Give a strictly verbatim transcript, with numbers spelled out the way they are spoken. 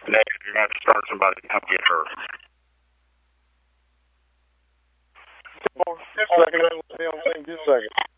Negative. You're going to have to start somebody to come get her. Just a second. Just a second.